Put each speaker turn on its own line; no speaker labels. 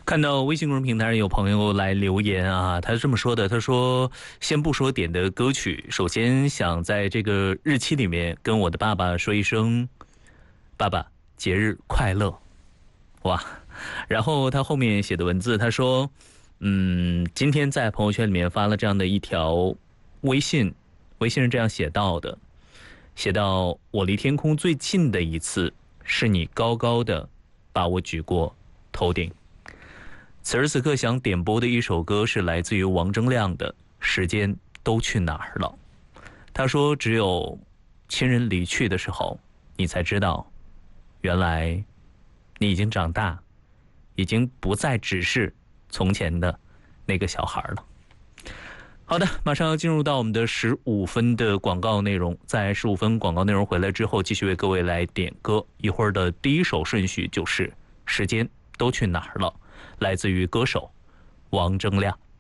看到微信公众平台上有朋友来留言啊，他是这么说的：他说，先不说点的歌曲，首先想在这个日期里面跟我的爸爸说一声，爸爸节日快乐。哇！然后他后面写的文字，他说，今天在朋友圈里面发了这样的一条微信，微信是这样写到的，写到我离天空最近的一次，是你高高的把我举过头顶。此时此刻想点播的一首歌是来自于王铮亮的《时间都去哪儿了》。他说，只有亲人离去的时候，你才知道，原来你已经长大，已经不再只是从前的那个小孩了。好的，马上要进入到我们的15分的广告内容，在15分广告内容回来之后，继续为各位来点歌。一会儿的第一首顺序就是《时间都去哪儿了》，来自于歌手王铮亮。